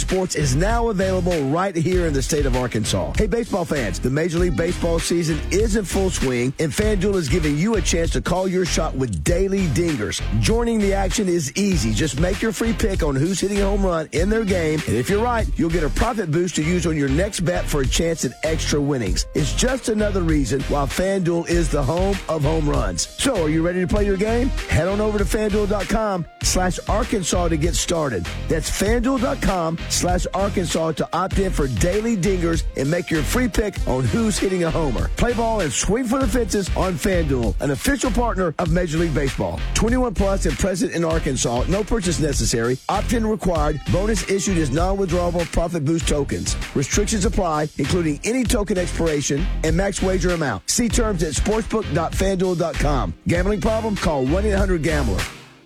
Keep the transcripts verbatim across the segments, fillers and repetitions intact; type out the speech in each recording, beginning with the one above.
Sports is now available right here in the state of Arkansas. Hey, baseball fans, the Major League Baseball season is in full swing, and FanDuel is giving you a chance to call your shot with daily dingers. Joining the action is easy. Just make your free pick on who's hitting a home run in their game, and if you're right, you'll get a profit boost to use on your next bet for a chance at extra winnings. It's just another reason why FanDuel is the home of home runs. So, are you ready to play your game? Head on over to FanDuel.com slash Arkansas to get started. That's FanDuel.com slash Arkansas to opt in for daily dingers and make your free pick on who's hitting a homer. Play ball and swing for the fences on FanDuel, an official partner of Major League Baseball. twenty-one plus and present in Arkansas. No purchase necessary. Opt-in required. Bonus issued as non-withdrawable profit boost tokens. Restrictions apply, including any token expiration and max wager amount. See terms at sportsbook dot fan duel dot com. Gambling problem? Call one eight hundred gambler.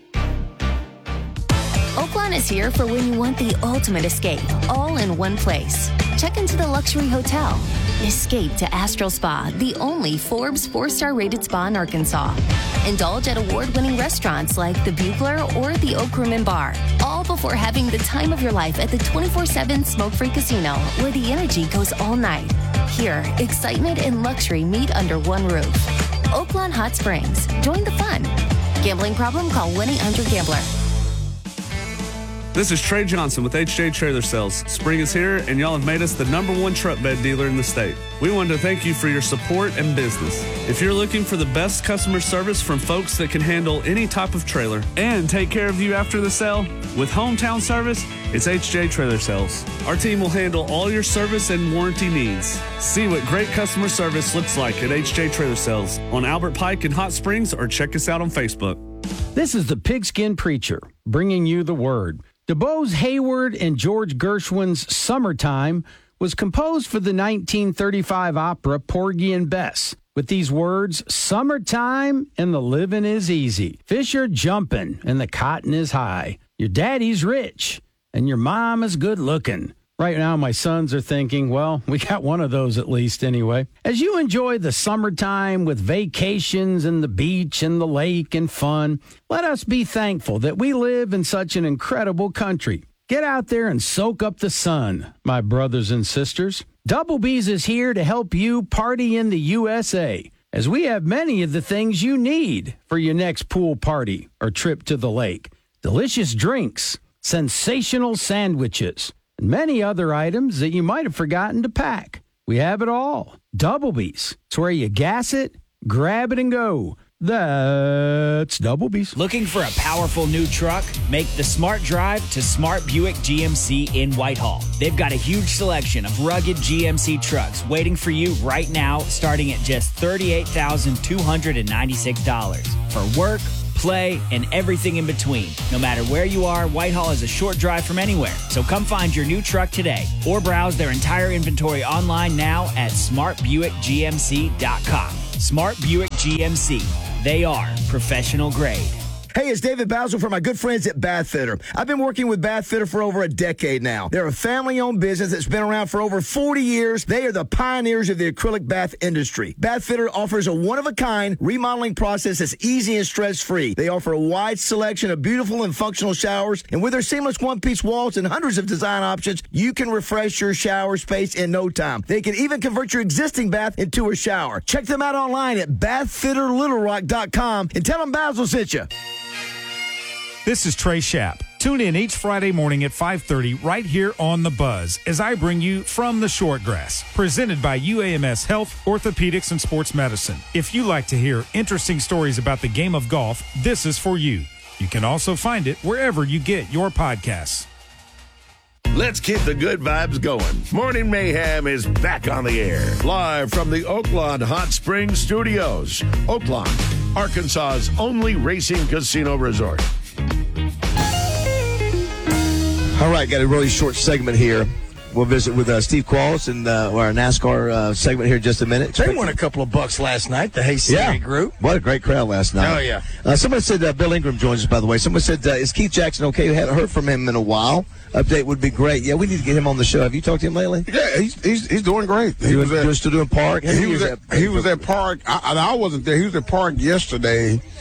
Oaklawn is here for when you want the ultimate escape, all in one place. Check into the luxury hotel. Escape to Astral Spa, the only Forbes four-star rated spa in Arkansas. Indulge at award-winning restaurants like the Bugler or the Oak Room and Bar, all before having the time of your life at the twenty-four seven smoke-free casino, where the energy goes all night. Here, excitement and luxury meet under one roof. Oaklawn Hot Springs. Join the fun. Gambling problem? Call one eight hundred gambler. This is Trey Johnson with H J Trailer Sales. Spring is here, and y'all have made us the number one truck bed dealer in the state. We want to thank you for your support and business. If you're looking for the best customer service from folks that can handle any type of trailer and take care of you after the sale, with hometown service, it's H J Trailer Sales. Our team will handle all your service and warranty needs. See what great customer service looks like at H J Trailer Sales on Albert Pike in Hot Springs, or check us out on Facebook. This is the Pigskin Preacher, bringing you the word. DuBose Hayward and George Gershwin's Summertime was composed for the nineteen thirty-five opera Porgy and Bess. With these words, summertime and the living is easy. Fish are jumping and the cotton is high. Your daddy's rich and your mom is good looking. Right now, my sons are thinking, well, we got one of those at least anyway. As you enjoy the summertime with vacations and the beach and the lake and fun, let us be thankful that we live in such an incredible country. Get out there and soak up the sun, my brothers and sisters. Double B's is here to help you party in the U S A, as we have many of the things you need for your next pool party or trip to the lake. Delicious drinks, sensational sandwiches, and many other items that you might have forgotten to pack. We have it all. Double B's. It's where you gas it, grab it, and go. That's Double B's. Looking for a powerful new truck? Make the smart drive to Smart Buick G M C in Whitehall. They've got a huge selection of rugged G M C trucks waiting for you right now, starting at just thirty-eight thousand two hundred ninety-six dollars. For work, play, and everything in between. No matter where you are, Whitehall is a short drive from anywhere. So come find your new truck today or browse their entire inventory online now at smart buick g m c dot com. Smart Buick G M C. They are professional grade. Hey, it's David Basil from my good friends at Bath Fitter. I've been working with Bath Fitter for over a decade now. They're a family-owned business that's been around for over forty years. They are the pioneers of the acrylic bath industry. Bath Fitter offers a one-of-a-kind remodeling process that's easy and stress-free. They offer a wide selection of beautiful and functional showers, and with their seamless one-piece walls and hundreds of design options, you can refresh your shower space in no time. They can even convert your existing bath into a shower. Check them out online at bath fitter little rock dot com and tell them Basil sent you. This is Trey Schapp. Tune in each Friday morning at five thirty right here on The Buzz as I bring you From the Shortgrass, presented by U A M S Health, Orthopedics, and Sports Medicine. If you like to hear interesting stories about the game of golf, this is for you. You can also find it wherever you get your podcasts. Let's keep the good vibes going. Morning Mayhem is back on the air. Live from the Oaklawn Hot Springs Studios. Oaklawn, Arkansas's only racing casino resort. All right, got a really short segment here. We'll visit with uh, Steve Qualls and uh, our NASCAR uh, segment here in just a minute. They won a couple of bucks last night, the Hayes yeah. group. What a great crowd last night. Oh, yeah. Uh, somebody said, uh, Bill Ingram joins us, by the way. Someone said, uh, is Keith Jackson okay? We haven't heard from him in a while. Update would be great. Yeah, we need to get him on the show. Have you talked to him lately? Yeah, he's he's, he's doing great. He, he was, at, still doing Park. He, he was at, at he was at Park. I, I wasn't there. He was at Park yesterday.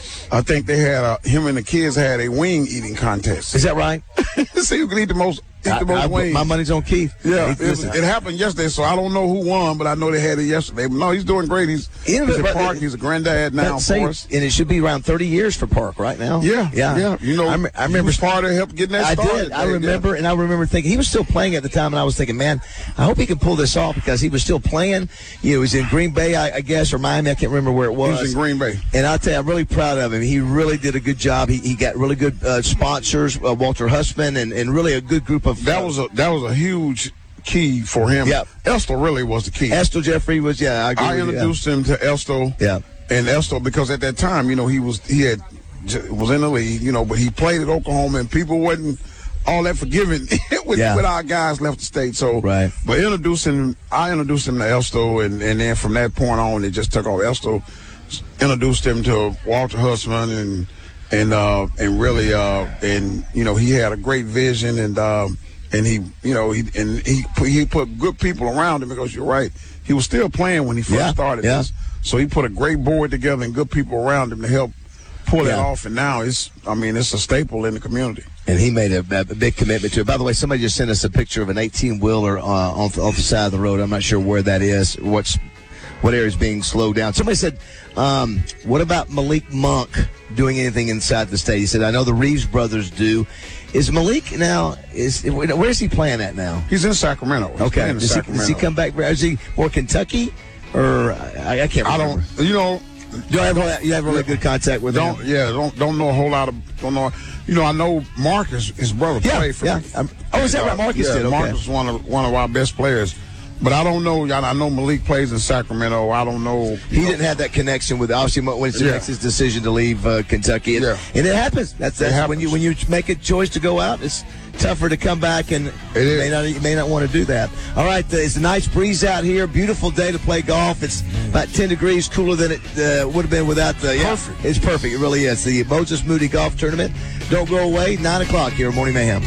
I think they had a, him and the kids had a wing eating contest. Is that right? See who can eat the most. Eat I, the most I, wings. My money's on Keith. Yeah, it, Listen, it happened yesterday, so I don't know who won, but I know they had it yesterday. No, he's doing great. He's, Yeah, he's but- at Park. He's a granddad now say- for us. and it should be around thirty years for Park right now. Yeah, yeah, yeah. You know, I, rem- I remember he was part of help getting that I started. did. I Yeah. remember, and I remember thinking he was still playing at the time, and I was thinking, man, I hope he can pull this off because he was still playing. You know, he was in Green Bay, I, I guess, or Miami. I can't remember where it He was. was in Green Bay. And I'll tell you, I'm really proud of him. He really did a good job. He, he got really good uh, sponsors, uh, Walter Husband, and, and really a good group of. That was a that was a huge key for him. Yeah. Esto really was the key. Esto Jeffrey was, yeah. I, agree I with you, introduced him to Esto. Yeah. And Esto, because at that time, you know, he was he had was in the league, you know, but he played at Oklahoma, and people wasn't all that forgiving with, Yeah. with our guys left the state. So, Right. But introducing, I introduced him to Esto, and, and then from that point on, it just took off. Esto introduced him to Walter Husband, and and uh, and really, uh, and you know, he had a great vision, and um, and he, you know, he and he put, he put good people around him, because you're right, he was still playing when he first Yeah, started yeah. this. So he put a great board together and good people around him to help pull it Yeah. off, and now it's, I mean, it's a staple in the community. And he made a, a big commitment to it. By the way, somebody just sent us a picture of an eighteen-wheeler uh, off, off the side of the road. I'm not sure where that is, what's what area is being slowed down. Somebody said, um, what about Malik Monk doing anything inside the state? He said, I know the Reeves brothers do. Is Malik now, is where's he playing at now? He's in Sacramento. He's Okay. playing in Does he, Sacramento. does he come back? Is he more Kentucky? Or I, I can't I remember. don't, you know, Do I have, all that- you have really good contact with don't, him? yeah, don't don't know a whole lot of, don't know. You know, I know Marcus, his brother, Yeah, played for yeah. me. Um, oh, is that right? Marcus yeah, did, okay. Marcus is one of one of our best players. But I don't know. I know Malik plays in Sacramento. I don't know. He didn't have that connection with obviously when he Yeah. makes his decision to leave uh, Kentucky, and, Yeah. and it happens. That's, that's It when you happens. when you make a choice to go out. It's tougher to come back, and you is. may not you may not want to do that. All right, uh, it's a nice breeze out here. Beautiful day to play golf. It's about ten degrees cooler than it uh, would have been without the. Yeah, Perfect. It's perfect. It really is. The Moses Moody Golf Tournament. Don't go away. Nine o'clock here at Morning Mayhem.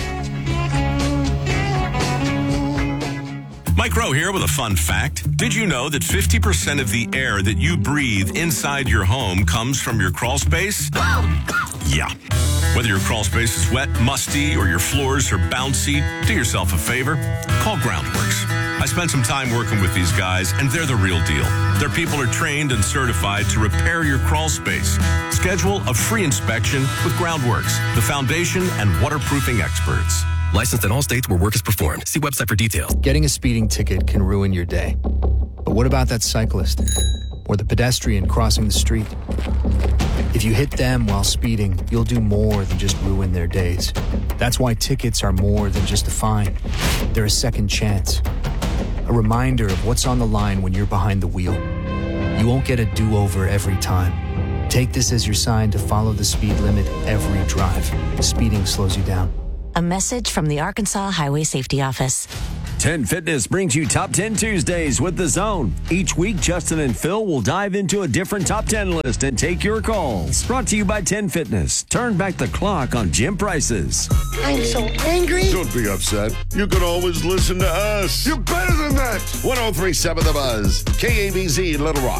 Mike Rowe here with a fun fact. Did you know that fifty percent of the air that you breathe inside your home comes from your crawl space? Yeah. Whether your crawl space is wet, musty, or your floors are bouncy, do yourself a favor. Call Groundworks. I spent some time working with these guys, and they're the real deal. Their people are trained and certified to repair your crawl space. Schedule a free inspection with Groundworks, the foundation and waterproofing experts. Licensed in all states where work is performed. See website for details. Getting a speeding ticket can ruin your day. But what about that cyclist? Or the pedestrian crossing the street? If you hit them while speeding, you'll do more than just ruin their days. That's why tickets are more than just a fine. They're a second chance. A reminder of what's on the line when you're behind the wheel. You won't get a do-over every time. Take this as your sign to follow the speed limit every drive. Speeding slows you down. A message from the Arkansas Highway Safety Office. ten Fitness brings you Top ten Tuesdays with The Zone. Each week, Justin and Phil will dive into a different Top ten list and take your calls. Brought to you by ten Fitness. Turn back the clock on gym prices. I'm so angry. Don't be upset. You can always listen to us. You're better than that. one oh three point seven The Buzz. K A B Z Little Rock.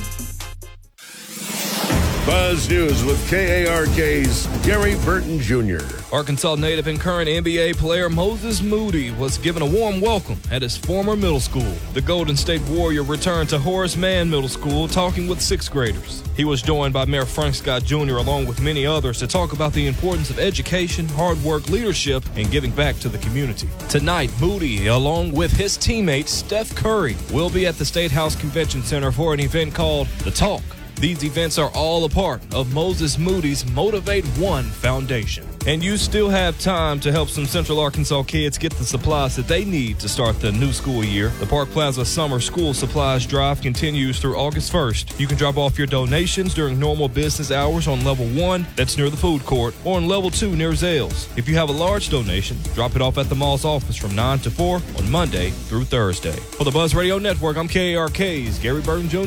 Buzz News with K A R K's Gary Burton Junior Arkansas native and current N B A player Moses Moody was given a warm welcome at his former middle school. The Golden State Warrior returned to Horace Mann Middle School talking with sixth graders. He was joined by Mayor Frank Scott Junior along with many others to talk about the importance of education, hard work, leadership, and giving back to the community. Tonight, Moody, along with his teammate Steph Curry, will be at the State House Convention Center for an event called The Talk. These events are all a part of Moses Moody's Motivate One Foundation. And you still have time to help some Central Arkansas kids get the supplies that they need to start the new school year. The Park Plaza Summer School Supplies Drive continues through August first. You can drop off your donations during normal business hours on level one, that's near the food court, or on level two near Zales. If you have a large donation, drop it off at the mall's office from nine to four on Monday through Thursday. For the Buzz Radio Network, I'm K A R K's Gary Burton Junior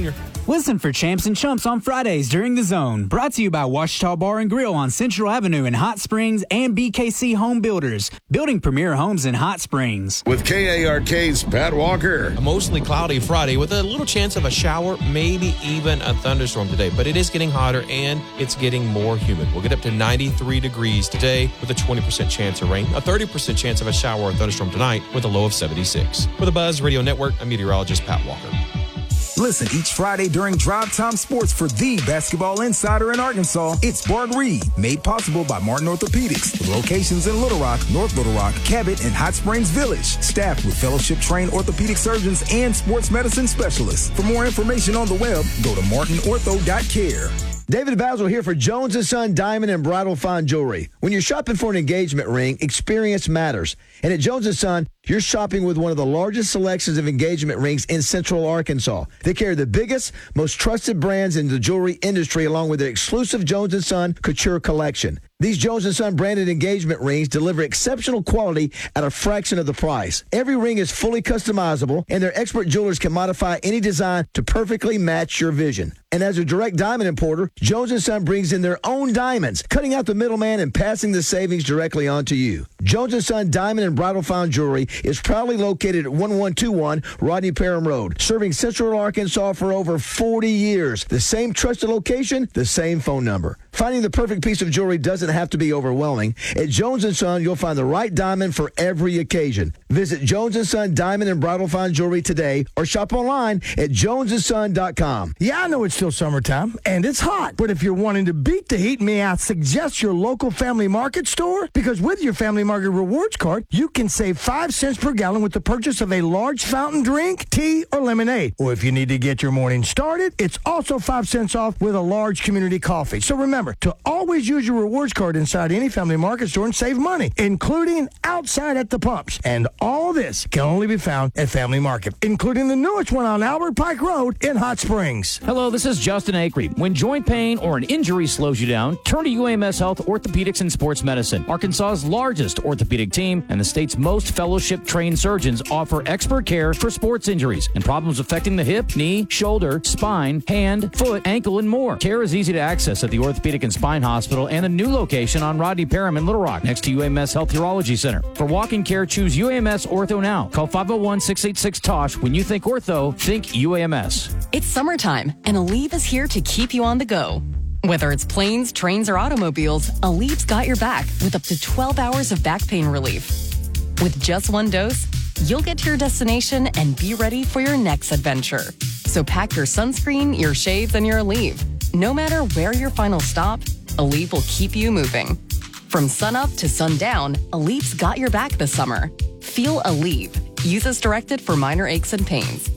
Listen for Champs and Chumps on Fridays during The Zone. Brought to you by Ouachita Bar and Grill on Central Avenue in Hot Springs and B K C Home Builders, building premier homes in Hot Springs. With K A R K's Pat Walker. A mostly cloudy Friday with a little chance of a shower, maybe even a thunderstorm today. But it is getting hotter and it's getting more humid. We'll get up to ninety-three degrees today with a twenty percent chance of rain, a thirty percent chance of a shower or thunderstorm tonight with a low of seventy-six. For the Buzz Radio Network, I'm meteorologist Pat Walker. Listen each Friday during Drive Time Sports for the basketball insider in Arkansas. It's Bart Reed, made possible by Martin Orthopedics, with locations in Little Rock, North Little Rock, Cabot, and Hot Springs Village. Staffed with fellowship-trained orthopedic surgeons and sports medicine specialists. For more information on the web, go to martin ortho dot care. David Basil here for Jones and Son Diamond and Bridal Fine Jewelry. When you're shopping for an engagement ring, experience matters. And at Jones and Son, you're shopping with one of the largest selections of engagement rings in Central Arkansas. They carry the biggest, most trusted brands in the jewelry industry, along with their exclusive Jones and Son Couture collection. These Jones and Son branded engagement rings deliver exceptional quality at a fraction of the price. Every ring is fully customizable, and their expert jewelers can modify any design to perfectly match your vision. And as a direct diamond importer, Jones and Son brings in their own diamonds, cutting out the middleman and passing the savings directly on to you. Jones and Son Diamond and Bridal Fine Jewelry is proudly located at one one two one Rodney Parham Road, serving Central Arkansas for over forty years. The same trusted location, the same phone number. Finding the perfect piece of jewelry doesn't have to be overwhelming. At Jones and Son, you'll find the right diamond for every occasion. Visit Jones and Son Diamond and Bridal Fine Jewelry today or shop online at jones and son dot com. Yeah, I know it's still summertime and it's hot, but if you're wanting to beat the heat, may I suggest your local Family Market store? Because with your Family Market Rewards card, you can save five cents per gallon with the purchase of a large fountain drink, tea, or lemonade. Or if you need to get your morning started, it's also five cents off with a large community coffee. So remember to always use your rewards card inside any Family Market store and save money, including outside at the pumps. And all this can only be found at Family Market, including the newest one on Albert Pike Road in Hot Springs. Hello, this is Justin Acree. When joint pain or an injury slows you down, turn to U A M S Health Orthopedics and Sports Medicine. Arkansas's largest orthopedic team and the state's most fellowship-trained surgeons offer expert care for sports injuries and problems affecting the hip, knee, shoulder, spine, hand, foot, ankle, and more. Care is easy to access at the Orthopedic and Spine Hospital and a new location on Rodney Parham in Little Rock next to U A M S Health Urology Center. For walking care, choose U A M S Ortho now. Call five oh one, six eight six, T O S H. When you think ortho, think U A M S. It's summertime, and Aleve is here to keep you on the go. Whether it's planes, trains, or automobiles, Aleve's got your back with up to twelve hours of back pain relief. With just one dose, you'll get to your destination and be ready for your next adventure. So pack your sunscreen, your shades, and your Aleve. No matter where your final stop, Aleve will keep you moving. From sunup to sundown, Aleve's got your back this summer. Feel Aleve. Use as directed for minor aches and pains.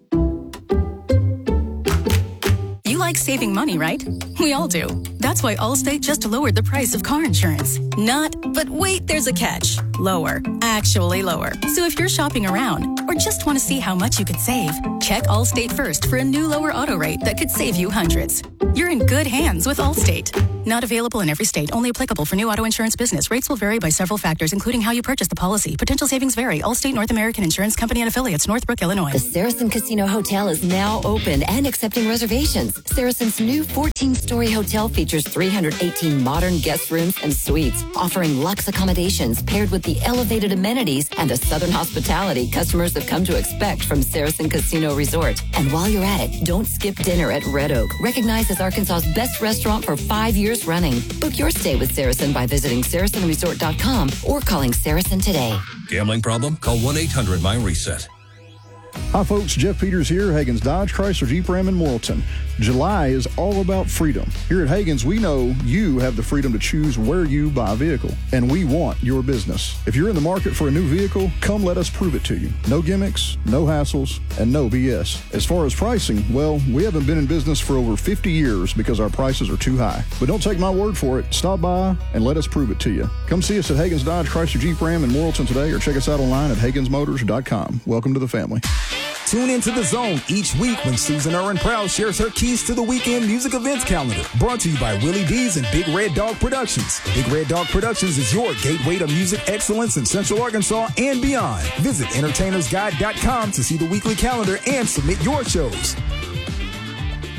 You like saving money, right? We all do. That's why Allstate just lowered the price of car insurance. Not, but wait, there's a catch. Lower. Actually lower. So if you're shopping around or just want to see how much you could save, check Allstate first for a new lower auto rate that could save you hundreds. You're in good hands with Allstate. Not available in every state. Only applicable for new auto insurance business. Rates will vary by several factors, including how you purchase the policy. Potential savings vary. Allstate North American Insurance Company and affiliates, Northbrook, Illinois. The Saracen Casino Hotel is now open and accepting reservations. Saracen's new fourteen-story hotel features three hundred eighteen modern guest rooms and suites, offering luxe accommodations paired with the elevated amenities and the southern hospitality customers have come to expect from Saracen Casino Resort. And while you're at it, don't skip dinner at Red Oak, recognized as Arkansas's best restaurant for five years running. Book your stay with Saracen by visiting saracen resort dot com or calling Saracen today. Gambling problem? Call one eight hundred my reset. Hi folks, Jeff Peters here, Hagen's Dodge, Chrysler, Jeep Ram in Morrilton. July is all about freedom. Here at Hagen's, we know you have the freedom to choose where you buy a vehicle, and we want your business. If you're in the market for a new vehicle, come let us prove it to you. No gimmicks, no hassles, and no B S. As far as pricing, well, we haven't been in business for over fifty years because our prices are too high. But don't take my word for it. Stop by and let us prove it to you. Come see us at Hagen's Dodge, Chrysler, Jeep Ram in Morrilton today, or check us out online at hagens motors dot com. Welcome to the family. Tune into The Zone each week when Susan Irwin Proud shares her keys to the weekend music events calendar. Brought to you by Willie D's and Big Red Dog Productions. Big Red Dog Productions is your gateway to music excellence in Central Arkansas and beyond. Visit entertainers guide dot com to see the weekly calendar and submit your shows.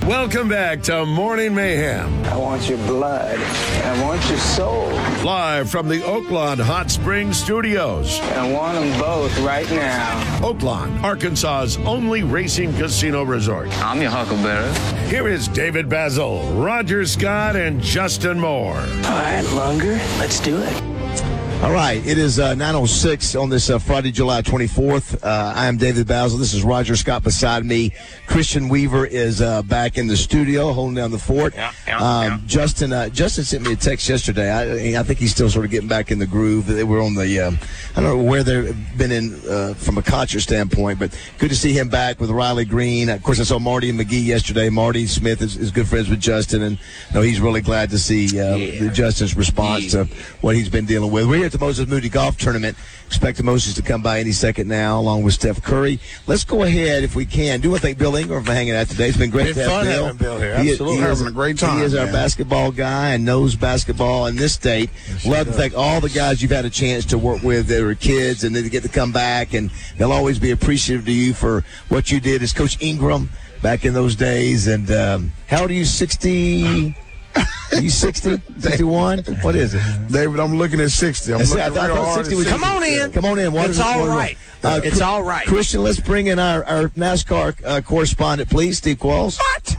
Welcome back to Morning Mayhem. I want your blood. I want your soul. Live from the Oaklawn Hot Springs Studios. I want them both right now. Oaklawn, Arkansas's only racing casino resort. I'm your huckleberry. Here is David Basil, Roger Scott, and Justin Moore. All right, Lunger, let's do it. All right, it is uh, nine oh six on this uh, Friday, July twenty-fourth. Uh, I am David Basil. This is Roger Scott beside me. Christian Weaver is uh, back in the studio holding down the fort. Yeah, yeah, um, yeah. Justin uh, Justin sent me a text yesterday. I, I think he's still sort of getting back in the groove. They were on the, um, I don't know where they've been in uh, from a concert standpoint, but good to see him back with Riley Green. Of course, I saw Marty and McGee yesterday. Marty Smith is, is good friends with Justin, and you know, he's really glad to see uh, yeah. Justin's response yeah. to what he's been dealing with. We're here at the Moses Moody Golf Tournament. Expect the Moses to come by any second now, along with Steph Curry. Let's go ahead, if we can. Do want to thank Bill Ingram for hanging out today. It's been great It's to have fun Bill. having Bill here. He is- Absolutely. he is- Having a great time, He is our man. basketball guy and knows basketball in this state. Yes, Love he to does. thank all the guys you've had a chance to work with that were kids and then to get to come back. And they'll always be appreciative to you for what you did as Coach Ingram back in those days. And um, how old are you? sixty? Are you sixty? sixty-one? What is it? David, I'm looking at sixty. I'm That's looking it. I thought- I real thought hard sixty at was- sixty. Come on in. Come on in. What It's is it? all What is it? right. Uh, It's Chr- all right. Christian, let's bring in our, our NASCAR uh, correspondent, please, Steve Qualls. What?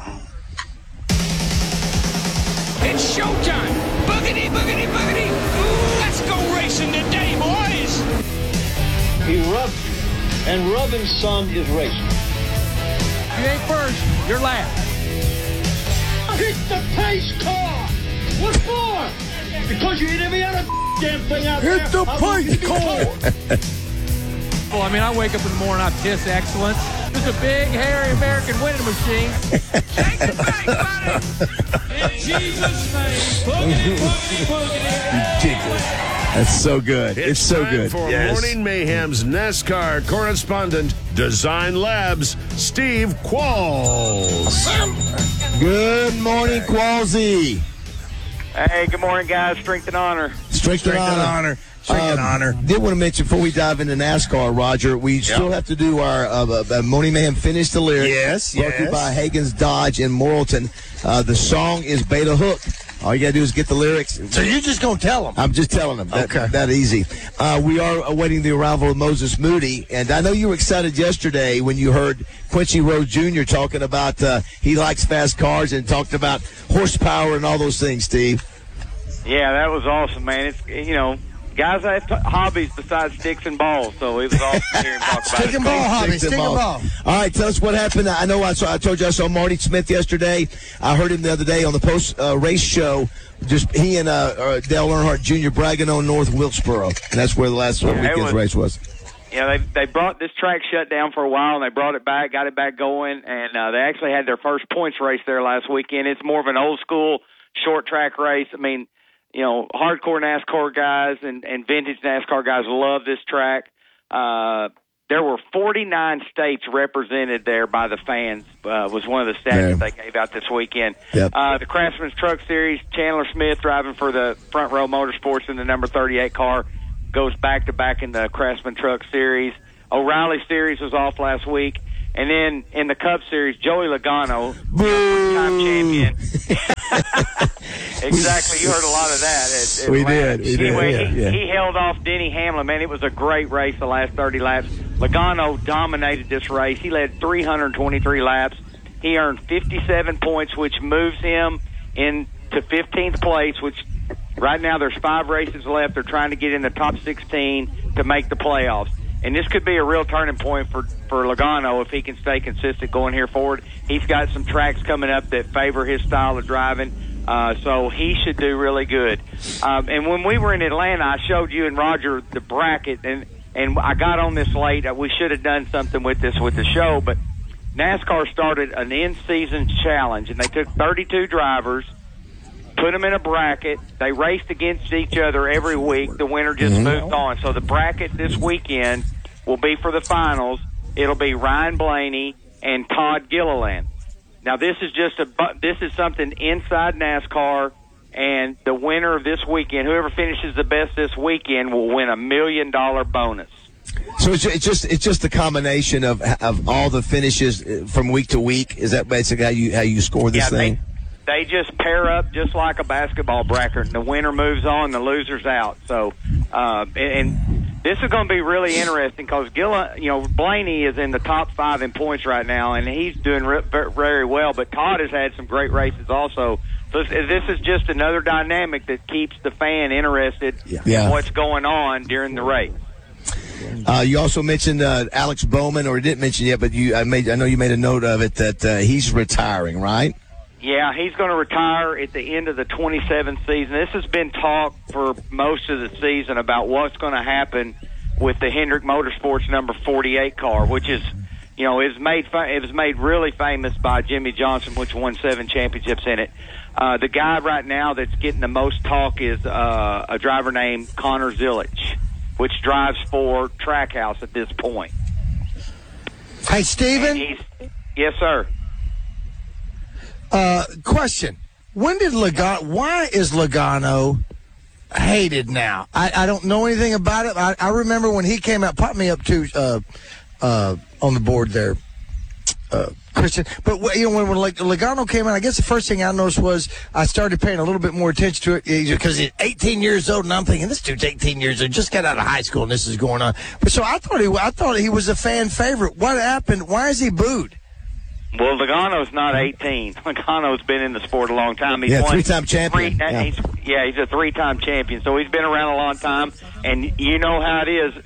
It's showtime. Boogity, boogity, boogity. Ooh, let's go racing today, boys. He rubbed you, and rubbing some is racing. You ain't first, you're last. Hit the pace car! What for? Because you hit every other damn thing out there. Hit the I want you to pace be car! Well, I mean, I wake up in the morning, I piss excellence. It's a big, hairy American winning machine. Take it back, buddy! In Jesus' name, boogity, boogity, boogity. Ridiculous. That's so good. It's, It's so time good. for Yes. Morning Mayhem's NASCAR correspondent, Design Labs, Steve Qualls. Good morning, Qualsy. Hey, good morning, guys. Strength and honor. Strength and honor. honor. Strength and Um, honor. Did want to mention before we dive into NASCAR, Roger, we still have to do our uh, uh, Morning Mayhem Finish the Lyrics. Yes, Brought to you yes. by Hagen's Dodge in Morrilton. Uh, the song is Beta Hook. All you got to do is get the lyrics. So you're just going to tell them? I'm just telling them. That, Okay. That easy. Uh, we are awaiting the arrival of Moses Moody, and I know you were excited yesterday when you heard Quincy Rose Junior talking about uh, he likes fast cars and talked about horsepower and all those things, Steve. Yeah, that was awesome, man. It's, you know, guys have t- hobbies besides sticks and balls, so it was awesome to hear him talk about Stick it. and ball, hobby. Sticks and Stick and balls. ball. All right, tell us what happened. I know I saw. I told you I saw Marty Smith yesterday. I heard him the other day on the post uh, race show. Just he and uh, uh, Dale Earnhardt Junior bragging on North Wilkesboro, and that's where the last Yeah, it weekend's was- race was. You know, they they brought this track shut down for a while, and they brought it back, got it back going, and uh, they actually had their first points race there last weekend. It's more of an old school short track race. I mean, you know, hardcore NASCAR guys and, and vintage NASCAR guys love this track. Uh, there were forty-nine states represented there by the fans, uh, was one of the stats Man. that they gave out this weekend. Yep. Uh, the Craftsman's Truck Series, Chandler Smith driving for the Front Row Motorsports in the number thirty-eight car, goes back-to-back in the Craftsman Truck Series. O'Reilly Series was off last week. And then in the Cup Series, Joey Logano, time champion. Exactly. You heard a lot of that. At, at We Atlanta. did, we did, Anyway, yeah, he, yeah. he held off Denny Hamlin. Man, it was a great race the last thirty laps. Logano dominated this race. He led three hundred twenty-three laps. He earned fifty-seven points, which moves him into fifteenth place, which right now there's five races left. They're trying to get in the top sixteen to make the playoffs. And this could be a real turning point for, for Logano if he can stay consistent going here forward. He's got some tracks coming up that favor his style of driving, uh, so he should do really good. Um, and when we were in Atlanta, I showed you and Roger the bracket, and, and I got on this late. We should have done something with this with the show, but NASCAR started an in-season challenge, and they took thirty-two drivers, put them in a bracket. They raced against each other every week. The winner just Mm-hmm. moved on. So the bracket this weekend will be for the finals. It'll be Ryan Blaney and Todd Gilliland. Now this is just a bu- this is something inside NASCAR, and the winner of this weekend, whoever finishes the best this weekend, will win a million dollar bonus. So it's ju- it's just it's just a combination of of all the finishes from week to week. Is that basically how you how you score this yeah, thing? They, they just pair up just like a basketball bracket. And the winner moves on, the loser's out. So, uh, and, and this is going to be really interesting because Gilla, you know, Blaney is in the top five in points right now, and he's doing re- very well. But Todd has had some great races also. So this is just another dynamic that keeps the fan interested Yeah. in what's going on during the race. Uh, you also mentioned uh, Alex Bowman, or didn't mention yet, but you I made I know you made a note of it that uh, he's retiring, right? Yeah, he's going to retire at the end of the twenty-seventh season. This has been talked for most of the season about what's going to happen with the Hendrick Motorsports number forty-eight car, which is, you know, it was made fa- it was made really famous by Jimmy Johnson, which won seven championships in it. Uh, the guy right now that's getting the most talk is uh, a driver named Connor Zilich, which drives for Trackhouse at this point. Hey, Steven? Yes, sir. Uh, question. When did Logano, why is Logano hated now? I, I don't know anything about it. I, I remember when he came out, pop me up to, uh, uh, on the board there, uh, Christian. But, you know, when, when like, Logano came out, I guess the first thing I noticed was I started paying a little bit more attention to it because he's eighteen years old, and I'm thinking, this dude's eighteen years old, just got out of high school, and this is going on. But so I thought he, I thought he was a fan favorite. What happened? Why is he booed? Well, Logano's not eighteen. Logano's been in the sport a long time. He's Yeah, won three-time champion. Three, Yeah. He's, yeah, he's a three-time champion, so he's been around a long time. And you know how it is.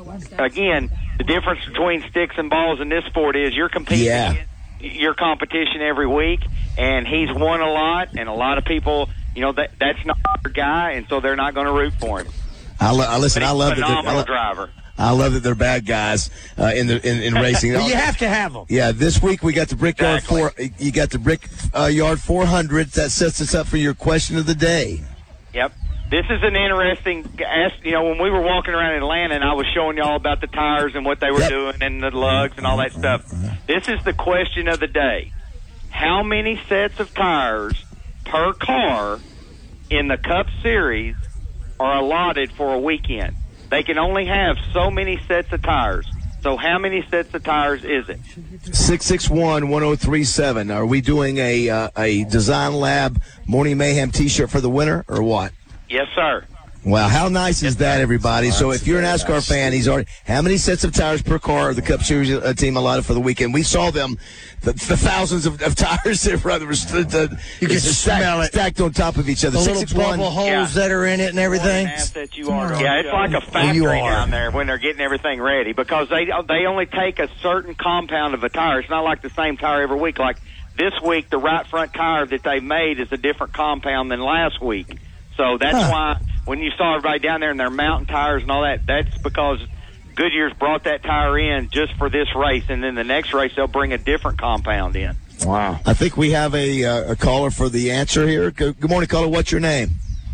Again, the difference between sticks and balls in this sport is you're competing Yeah. against your competition every week, and he's won a lot, and a lot of people, you know, that that's not our guy, and so they're not going to root for him. I, lo- I listen. But I he's love a that. phenomenal they're- I, lo- driver. I love that they're bad guys uh, in the in, in racing. But you have to have them. Yeah, this week we got the Brickyard four. You got the Brick uh, Yard four hundred. That sets us up for your question of the day. Yep. This is an interesting, you know, when we were walking around Atlanta and I was showing you all about the tires and what they were Yep. doing and the lugs and all that stuff. This is the question of the day. How many sets of tires per car in the Cup Series are allotted for a weekend? They can only have so many sets of tires. So how many sets of tires is it? six six one, one oh three seven. Are we doing a uh, a Design Lab Morning Mayhem T-shirt for the winner, or what? Yes, sir. Wow, how nice is that, everybody? So if you're an NASCAR fan, he's already. How many sets of tires per car are the Cup Series uh, team allotted for the weekend? We saw them, the, the thousands of, of tires that were the, the, You can it's smell stacked, it. stacked on top of each other. The little six six one bubble holes Yeah. that are in it and everything. Asset you are. Yeah, it's like a You factory are. down there when they're getting everything ready because they they only take a certain compound of a tire. It's not like the same tire every week. Like this week, the right front tire that they made is a different compound than last week. So that's Huh. why when you saw everybody down there in their mountain tires and all that, that's because Goodyear's brought that tire in just for this race, and then the next race they'll bring a different compound in. Wow. I think we have a, uh, a caller for the answer here. Good, good morning, caller. What's your name?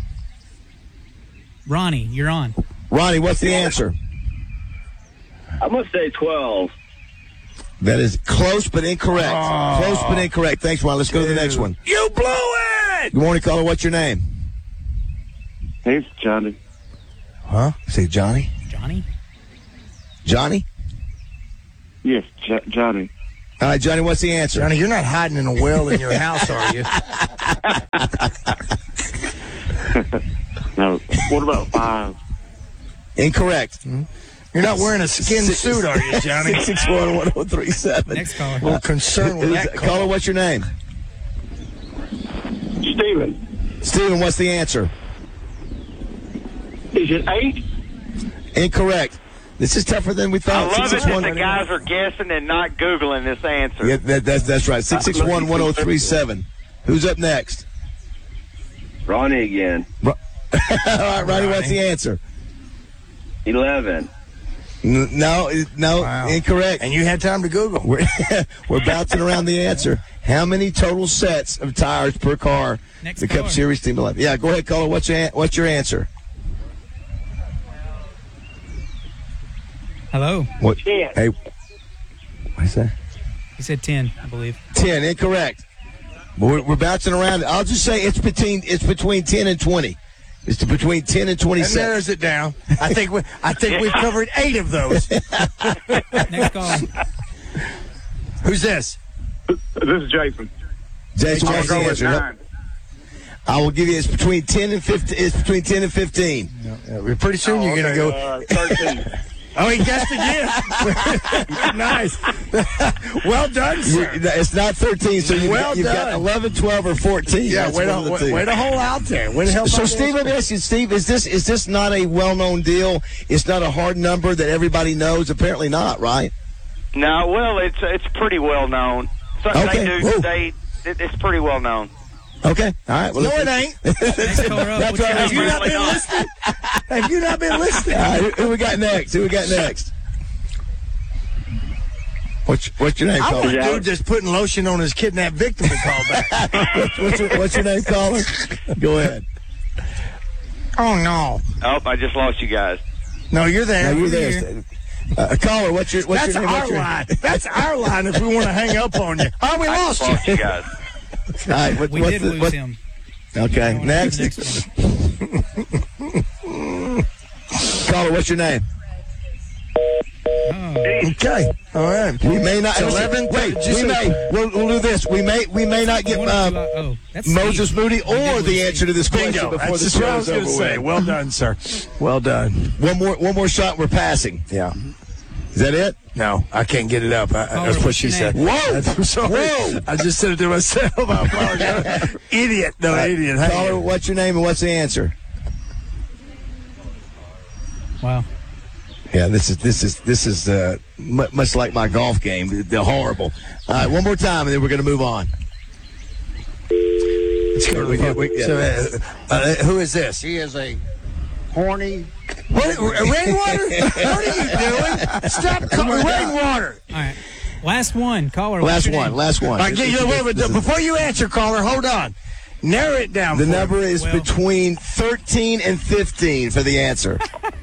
Ronnie, you're on. Ronnie, what's the answer? I'm going to say twelve. That is close but incorrect. Oh. Close but incorrect. Thanks, Ron. Let's go to the next one. You blew it! Good morning, caller. What's your name? Hey, it's Johnny. Huh? Say Johnny? Johnny? Johnny? Yes, J- Johnny. All right, Johnny, what's the answer? Johnny, you're not hiding in a well in your house, are you? No. What about five? Incorrect. You're not wearing a skin suit, are you, Johnny? six six one, one oh three seven. Next caller. A little concerned with that call. Caller, what's your name? Steven. Steven, what's the answer? Is it eight? Incorrect. This is tougher than we I thought. love it six six that one. the guys are guessing and not Googling this answer. Yeah, that, that's, that's right. six six one, one oh three seven. Who's up next? Ronnie again. All right, Ronnie, what's the answer? Eleven. N- No, it- no, Wow. incorrect. And you had time to Google. We're, we're bouncing around the answer. How many total sets of tires per car Next the Cup caller. Series team will have? Yeah, go ahead, caller. What's your, an- what's your answer? Hello. What? Ten. Hey, what's that? He said ten, I believe. ten, incorrect. But We're, we're bouncing around. I'll just say it's between it's between ten and twenty. It's between ten and twenty That cents. narrows it down. I think we, I think we've covered eight of those. Next call. Who's this? This is Jason. Jason, I'll what's the go with answer? nine. I will give you. It's between ten and fifteen. It's between ten and fifteen. Yeah, pretty soon Oh, you're going to okay, go. uh, thirteen. Oh, he guessed again. Nice. Well done, sir. You- It's not thirteen, so you've, Well got, you've got done. eleven, twelve, or fourteen. Yeah, That's way one to, of the way, two. way to hold out there. Way to help So, out Steve, there. let me ask you, Steve, is this is this not a well-known deal? It's not a hard number that everybody knows? Apparently not, right? No, well, it's it's pretty well known. So Okay. they do. Whoa. They it, it's pretty well known. Okay. All right. Well, No, it let's- ain't. Next caller up. That's What's your right. Have you number? not been listening? Have you not been listening? All right, who, who we got next? Who we got next? What's, what's your name, I want caller? a dude that's putting lotion on his kidnapped victim to call back. what's, what's, your, what's your name, caller? Go ahead. Oh, no. Oh, I just lost you guys. No, you're there. No, you're You're there. here. Uh, caller, what's your what's That's your name? our What's your- line. That's our line if we want to hang up on you. Oh, we I lost just lost you. you guys. All right, what, We what's did the, lose what, him. Okay, Going next. to the next one. Caller, what's your name? Oh. Okay. All right. We may not. So eleven. Wait, just we so- may. We'll, we'll do this. We may. We may not get One or two, uh, uh, oh, that's Moses Steve. Moody We or did the lose answer to this question Bingo. before That's the just what I show was is going over to say. with. Well done, sir. Well done. One more. One more shot. We're passing. Yeah. Is that it? No, I can't get it up. I, Caller, that's what what's she your said. name? Whoa! I'm sorry. Whoa! I just said it to myself. I apologize. Idiot. No, Uh, idiot. Hang Caller, on. what's your name and what's the answer? Wow. Yeah, this is this is this is uh, mu- much like my golf game. They're horrible. All right, one more time, and then we're going to move on. Let's go. We, we, yeah. So, uh, uh, who is this? He is a horny. What, rainwater? What are you doing? Stop calling rainwater. All right. Last one. Caller. what's Last your one. name? Last one. All right, get, you know, wait, wait, This is- before you answer, caller, hold on. Narrow it down. The for number me. is Well- between thirteen and fifteen for the answer.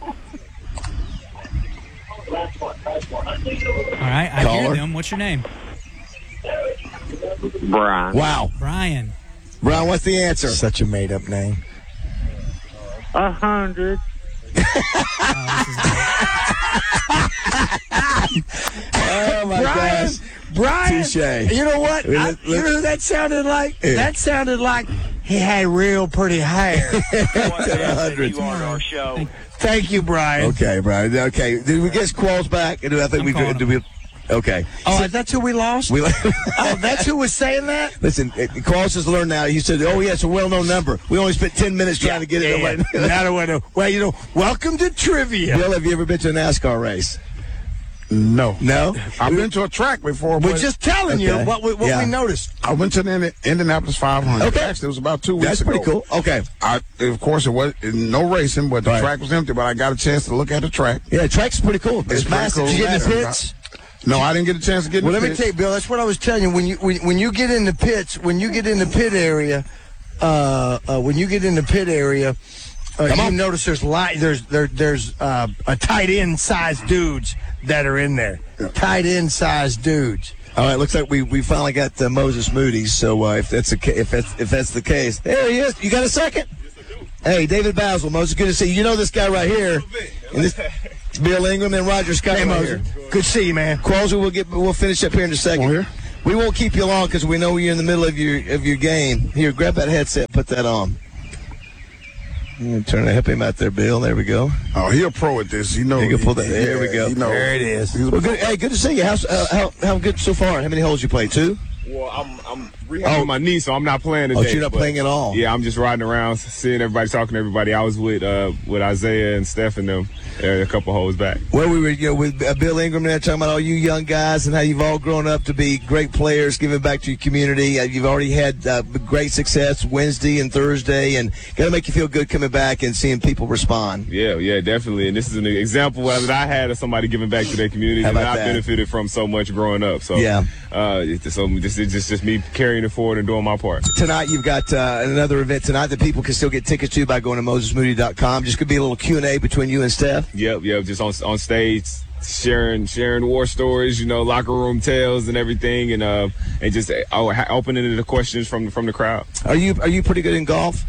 All right. I Caller. hear them. What's your name? Brian. Wow. Brian. Brian, what's the answer? Such a made-up name. A hundred. Oh my Brian, gosh. Brian, Touche. you know what? Wait, I, let- you know who that sounded like? Yeah. That sounded like he had real pretty hair. A hundred. You on our show. Thank you, Brian. Okay, Brian. Okay. Did we get Squalls back? Do I think I'm we calling did? Do we? Okay. Oh, that's who we lost? We Oh, that's who was saying that? listen. uh, Qualls has learned now. He said, "Oh yeah, it's a well-known number." We only spent ten minutes trying to get it. Yeah, away. yeah. Now I know. Well, you know, welcome to trivia. Bill, have you ever been to a NASCAR race? No. No. I've been to a track before. We're but just telling you Okay. what we, what Yeah. we noticed. I went to the Indi- Indianapolis five hundred. Okay. Actually, it was about two weeks That's ago. pretty cool. Okay. I, of course, it was no racing, but the Right. track was empty. But I got a chance to look at the track. Yeah, the track's pretty cool. It's, It's pretty massive. cool. Did you get in the Matter. pits? No, I didn't get a chance to get in Well, the let me pits. tell you, Bill. That's what I was telling you. When you when, when you get in the pits, when you get in the pit area, uh, uh, when you get in the pit area, uh, you on. notice there's li- there's there, there's uh, a tight end sized dudes that are in there. Tight end sized dudes. All right, looks like we, we finally got uh, Moses Moody. So uh, if that's a ca- if that's if that's the case, there he is. You got a second? Hey, David Basil, Moses, good to see you. You know this guy right here, and this Bill Ingram and Roger Scott Hey, right Moses. here. Good to see you, man. Qualls, we'll get we'll finish up here in a second. Here? We won't keep you long because we know you're in the middle of your of your game. Here, grab that headset, put that on. I'm trying to help him out there, Bill. There we go. Oh, he a pro at this. You know. You can pull that. There we Yeah, go. You know. There it is. He's a Well, good, hey, good to see you. How's, uh, how how good so far? How many holes you played? Two. Well, I'm I'm rehabbing Oh. my knee, so I'm not playing today. Oh, you're not but, playing at all. Yeah, I'm just riding around, seeing everybody, talking to everybody. I was with uh with Isaiah and Steph and them uh, a couple holes back. Well, we were you know, with uh, Bill Ingram there talking about all you young guys and how you've all grown up to be great players, giving back to your community. Uh, you've already had uh, great success Wednesday and Thursday, and got to make you feel good coming back and seeing people respond. Yeah, yeah, definitely. And this is an example that I had of somebody giving back to their community How that about I that? benefited from so much growing up. So Yeah. uh, it's- so this is just just me carrying it forward and doing my part. Tonight you've got uh, another event tonight that people can still get tickets to by going to moses moody dot com. Just could be a little Q and A between you and Steph. Yep, yep. Just on on stage, sharing sharing war stories, you know, locker room tales and everything, and uh, and just uh, opening the questions from from the crowd. Are you are you pretty good in golf?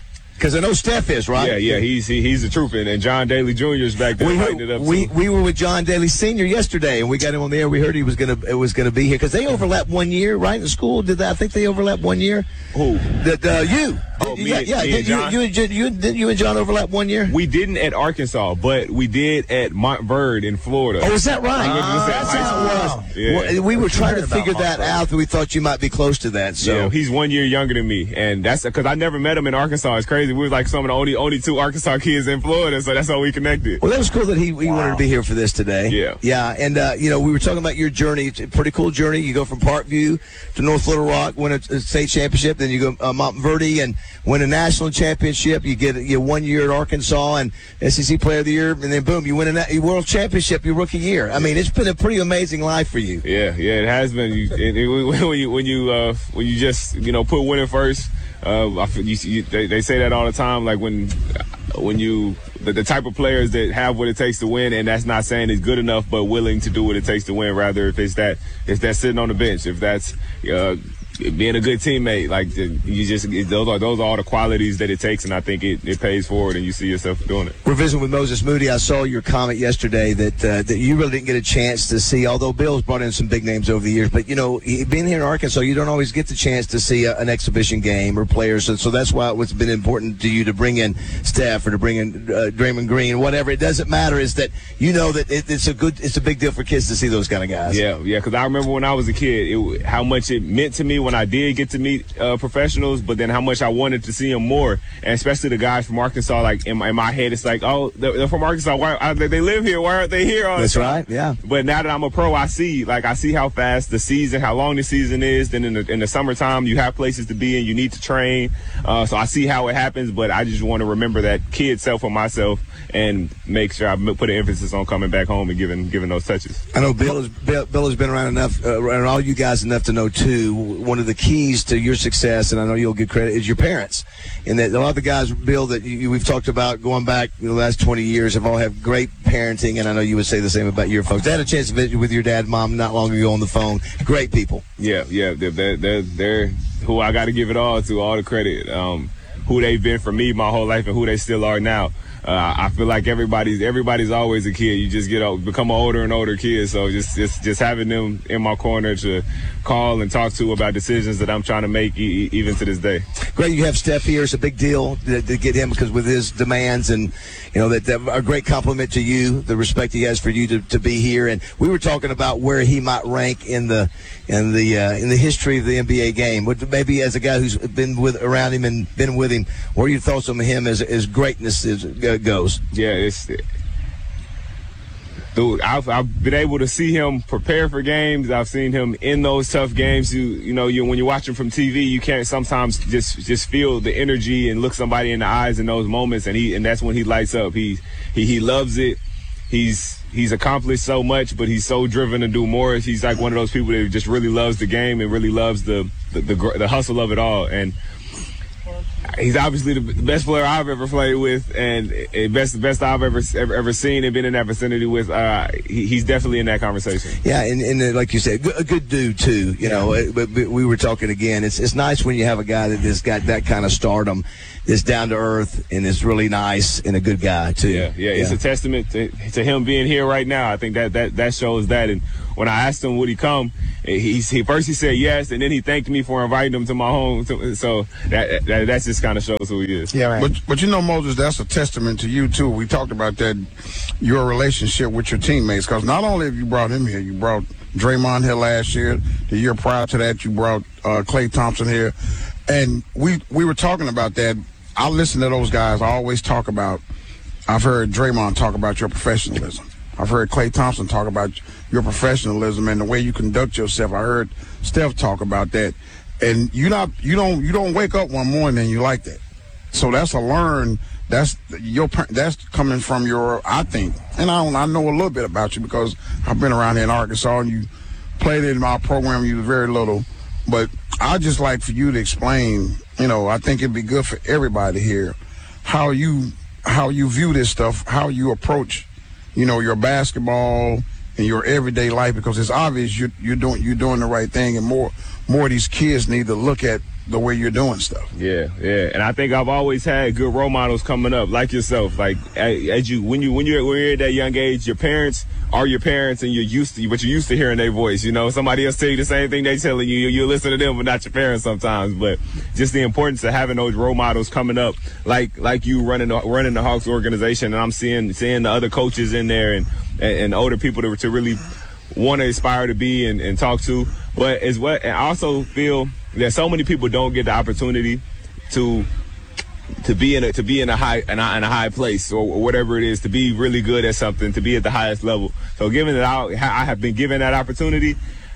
Because I know Steph is, right? Yeah, yeah, he's he, he's the truth. And, and John Daly Junior is back there we, lighting it up. We too. we were with John Daly Senior yesterday, and we got him on the air. We heard he was gonna it was gonna be here because they overlapped one year, right? In school, did that? I think they overlapped one year. Who? The, the, you. Oh, me yeah, and, yeah. me and you, John? You, you, you, didn't you and John overlap one year? We didn't at Arkansas, but we did at Montverde in Florida. Oh, is that right? We went to the Uh, same that's high how it school. was. Yeah. Well, we were trying to Heard about figure that Montverde. out. We thought you might be close to that. So Yeah, he's one year younger than me, and that's because I never met him in Arkansas. It's crazy. We were like some of the only only two Arkansas kids in Florida, so that's how we connected. Well, that was cool that he, he wanted to be here for this today. Yeah. Yeah, and, uh, you know, we were talking about your journey. It's a pretty cool journey. You go from Parkview to North Little Rock, win a, a state championship, then you go uh, Montverde and win a national championship. You get you one year at Arkansas and S E C Player of the Year, and then boom, you win a, a world championship your rookie year. I mean, it's been a pretty amazing life for you. Yeah, yeah, it has been. You, it, it, when you when you uh, when you just you know put winning first, uh, I feel, you, you, they, they say that all the time. Like when when you the, the type of players that have what it takes to win, and that's not saying it's good enough, but willing to do what it takes to win. Rather, if it's that if that's sitting on the bench, if that's uh, being a good teammate, like you just those are those are all the qualities that it takes, and I think it, it pays forward, and you see yourself doing it. We're visiting with Moses Moody. I saw your comment yesterday that uh, that you really didn't get a chance to see, although Bill's brought in some big names over the years. But, you know, being here in Arkansas, you don't always get the chance to see a, an exhibition game or players. So, so that's why it's been important to you to bring in Steph or to bring in uh, Draymond Green, whatever. It doesn't matter. Is that you know that it, it's a good, it's a big deal for kids to see those kind of guys. Yeah, yeah, because I remember when I was a kid, it, how much it meant to me when I did get to meet uh, professionals, but then how much I wanted to see them more, and especially the guys from Arkansas. Like in my, in my head, it's like, oh, they're, they're from Arkansas. Why are they, they live here? Why aren't they here all the That's time? right. Yeah. But now that I'm a pro, I see like I see how fast the season, how long the season is. Then in the in the summertime, you have places to be and you need to train. Uh, so I see how it happens, but I just want to remember that kid self for myself and make sure I put an emphasis on coming back home and giving giving those touches. I know Bill has, Bill, Bill has been around enough, uh, around all you guys enough to know, too, one of the keys to your success, and I know you'll get credit, is your parents. And that a lot of the guys, Bill, that you, we've talked about going back the last twenty years have all had great parenting, and I know you would say the same about your folks. I had a chance to visit with your dad and mom not long ago on the phone. Great people. Yeah, yeah, they're, they're, they're, they're who I got to give it all to, all the credit, um, who they've been for me my whole life and who they still are now. Uh, I feel like everybody's everybody's always a kid. You just get out, become an older and older kid. So just just just having them in my corner to call and talk to about decisions that I'm trying to make, e- even to this day. Great, you have Steph here. It's a big deal to, to get him because with his demands and you know that, that a great compliment to you, the respect he has for you to, to be here. And we were talking about where he might rank in the in the uh, in the history of the N B A game. But maybe as a guy who's been with around him and been with him, what are your thoughts on him as as greatness is? Uh, goes. Yeah, it's dude. I've, I've been able to see him prepare for games. I've seen him in those tough games. You you know, you when you watch him from T V, you can't sometimes just just feel the energy and look somebody in the eyes in those moments, and he and that's when he lights up. He he he loves it. He's he's accomplished so much, but he's so driven to do more. He's like one of those people that just really loves the game and really loves the the the, the hustle of it all. And he's obviously the best player I've ever played with, and best best I've ever ever, ever seen and been in that vicinity with. Uh, he, he's definitely in that conversation. Yeah, and, and uh, like you said, a good dude too. You know, it, but, but we were talking again. It's it's nice when you have a guy that has got that kind of stardom, that's down to earth, and is really nice and a good guy too. Yeah, yeah, yeah. It's a testament to, to him being here right now. I think that that that shows that. And when I asked him would he come, he, he first he said yes, and then he thanked me for inviting him to my home. So that that, that just kind of shows who he is. Yeah, right. But but you know, Moses, that's a testament to you too. We talked about that, your relationship with your teammates, because not only have you brought him here, you brought Draymond here last year. The year prior to that, you brought uh, Klay Thompson here, and we we were talking about that. I listen to those guys. I always talk about. I've heard Draymond talk about your professionalism. I've heard Klay Thompson talk about your professionalism and the way you conduct yourself. I heard Steph talk about that. And you not you don't you don't wake up one morning and you like that. So that's a learn. That's your that's coming from your. I think, and I don't, I know a little bit about you because I've been around here in Arkansas and you played in my program. You were very little, but I just like for you to explain. You know, I think it'd be good for everybody here how you how you view this stuff, how you approach, you know, your basketball and your everyday life, because it's obvious you're, you're doing you're doing the right thing, and more more of these kids need to look at the way you're doing stuff. Yeah, yeah, and I think I've always had good role models coming up, like yourself. Like as you, when you when you're when you're at that young age, your parents are your parents, and you're used to, but you're used to hearing their voice. You know, somebody else tell you the same thing they telling you. You, you listen to them, but not your parents sometimes. But just the importance of having those role models coming up, like like you running the, running the Hawks organization, and I'm seeing seeing the other coaches in there and and, and older people to to really want to aspire to be and, and talk to. But as well, and I also feel that so many people don't get the opportunity to to be in a to be in a high in a, in a high place or, or whatever it is, to be really good at something, to be at the highest level. So given that I, I have been given that opportunity,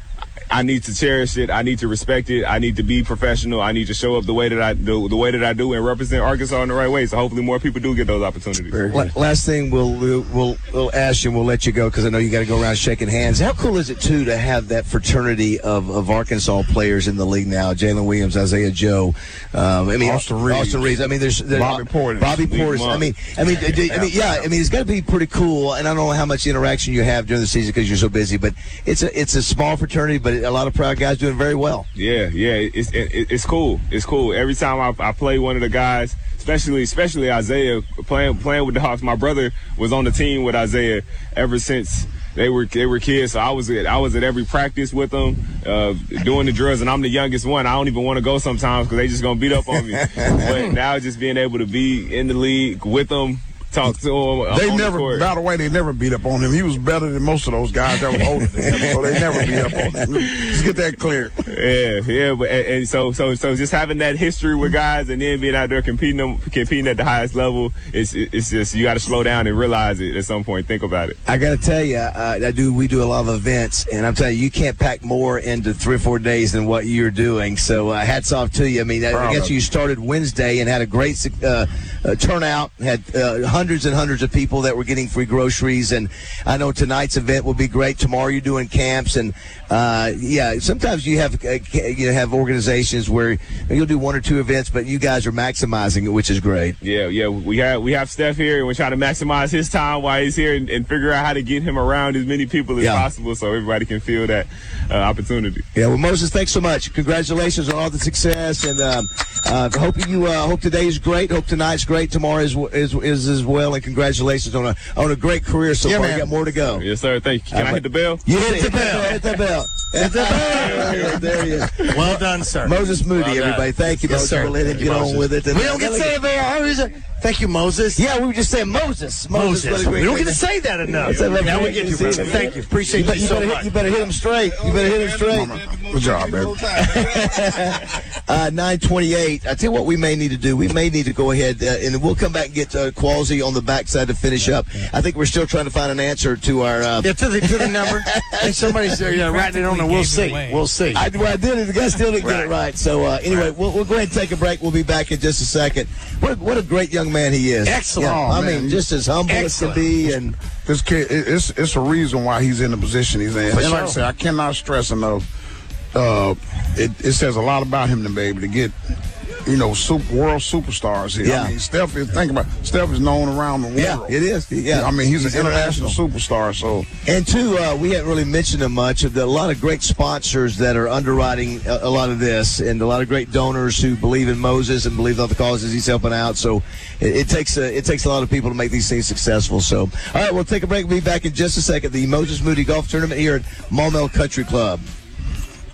I need to cherish it. I need to respect it. I need to be professional. I need to show up the way that I do, the way that I do, and represent Arkansas in the right way. So hopefully more people do get those opportunities. La- Last thing we'll we'll we'll ask you, and we'll let you go because I know you got to go around shaking hands. How cool is it too to have that fraternity of, of Arkansas players in the league now? Jalen Williams, Isaiah Joe, um, I mean Austin Reeves. Austin Reeves. I mean, there's, there's Bobby Portis. Bobby Portis. I mean, I mean, I mean, yeah. I mean, it's got to be pretty cool. And I don't know how much interaction you have during the season because you're so busy. But it's a it's a small fraternity, but a lot of proud guys doing very well. Yeah, yeah, it's it, it's cool. It's cool. Every time I, I play one of the guys, especially especially Isaiah, playing playing with the Hawks. My brother was on the team with Isaiah ever since they were they were kids. So I was at I was at every practice with them, uh, doing the drills, and I'm the youngest one. I don't even want to go sometimes because they just gonna beat up on me. But now just being able to be in the league with them. Talk to him. They never, the by the way, they never beat up on him. He was better than most of those guys that were older than him, so they never beat up on him. Let's get that clear. Yeah, yeah, but and, and so, so, so, just having that history with guys, and then being out there competing, them, competing at the highest level, it's, it's just you got to slow down and realize it at some point. Think about it. I got to tell you, uh, I do. We do a lot of events, and I'm telling you, you can't pack more into three or four days than what you're doing. So, uh, hats off to you. I mean, I, I guess you started Wednesday and had a great uh, uh, turnout, had uh, hundreds and hundreds of people that were getting free groceries, and I know tonight's event will be great. Tomorrow you're doing camps, and uh, yeah, sometimes you have uh, you have organizations where you'll do one or two events, but you guys are maximizing it, which is great. Yeah, yeah, we have we have Steph here, and we're trying to maximize his time while he's here, and, and figure out how to get him around as many people as yeah. possible, so everybody can feel that uh, opportunity. Yeah, well, Moses, thanks so much. Congratulations on all the success, and um, uh, hope you uh, hope today is great. Hope tonight's great. Tomorrow is is, is as well, and congratulations on a on a great career so yeah, far. Man. You got more to go. Yes, sir. Thank you. Can uh, I hit the bell? You hit, hit the bell. Hit the bell. Hit the bell. There he is. Well done, sir. Moses Moody, well everybody. Thank you, yes, Moses. Sir. We'll let him get on with it. We don't get to say it. Thank you, Moses. Yeah, we were just saying Moses. Moses. Moses. We don't get to say that enough. Now we get to. Thank you. Appreciate you, you so much. Hit, you better hit him straight. You better hit him straight. Good job, baby. uh, nine twenty-eight. I tell you what we may need to do. We may need to go ahead, uh, and we'll come back and get uh, Qualsey on the backside to finish up. I think we're still trying to find an answer to our... Uh, yeah, to the, to the number. Hey, somebody's uh, yeah, writing it on there. We'll see. We'll see. I, well, I did it. The guy still didn't right. get it right. So, uh, anyway, right. we'll, we'll go ahead and take a break. We'll be back in just a second. What a, what a great young man he is. Excellent. Yeah, oh, I man. mean, just as humble Excellent. as can be. And this kid, it's it's a reason why he's in the position he's in. For and sure. like I say, I cannot stress enough. Uh, it, it says a lot about him to be able to get, you know, super, world superstars here. Yeah. I mean, Steph is, think about it, Steph is known around the world. yeah, it is. Yeah. I mean, he's, he's an international, international superstar. So, and two, uh, we haven't really mentioned him much. Of the, a lot of great sponsors that are underwriting a, a lot of this, and a lot of great donors who believe in Moses and believe in all the causes he's helping out. So, it, it takes a, it takes a lot of people to make these things successful. So, all right, we'll take a break. We'll be back in just a second. The Moses Moody Golf Tournament here at Maumelle Country Club.